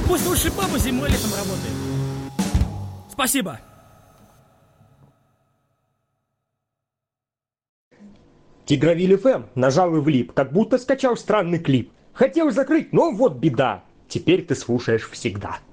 Пусть лучше папа зимой летом работает. Спасибо. Тигровиль ФМ нажал и влип, как будто скачал странный клип. Хотел закрыть, но вот беда. Теперь ты слушаешь всегда.